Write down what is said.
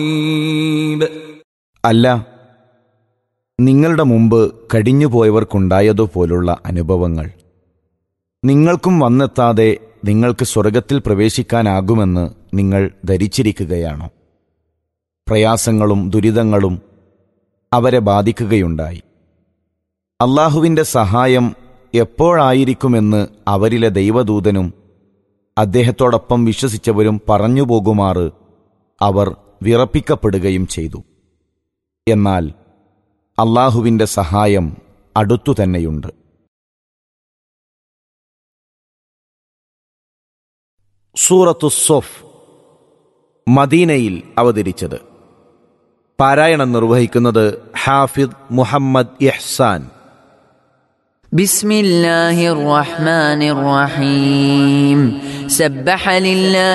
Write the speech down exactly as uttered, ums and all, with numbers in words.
അല്ല, നിങ്ങളുടെ മുമ്പ് കഴിഞ്ഞുപോയവർക്കുണ്ടായതുപോലുള്ള അനുഭവങ്ങൾ നിങ്ങൾക്കും വന്നെത്താതെ നിങ്ങൾക്ക് സ്വർഗത്തിൽ പ്രവേശിക്കാനാകുമെന്ന് നിങ്ങൾ ധരിച്ചിരിക്കുകയാണോ? പ്രയാസങ്ങളും ദുരിതങ്ങളും അവരെ ബാധിക്കുകയുണ്ടായി. അല്ലാഹുവിൻ്റെ സഹായം എപ്പോഴായിരിക്കുമെന്ന് അവരിലെ ദൈവദൂതനും അദ്ദേഹത്തോടൊപ്പം വിശ്വസിച്ചവരും പറഞ്ഞുപോകുമാറ് അവർ വിറപ്പിക്കപ്പെടുകയും ചെയ്തു. എന്നാൽ അല്ലാഹുവിൻ്റെ സഹായം അടുത്തുതന്നെയുണ്ട്. സൂറത്തു സൊഫ് മദീനയിൽ അവതരിച്ചത്. പാരായണം നിർവഹിക്കുന്നത് ഹാഫിദ് മുഹമ്മദ് ഇഹ്സാൻ. ബിസ്മില്ലാഹിർ റഹ്മാനിർ റഹീം. സബ്ബഹ ലില്ലാഹി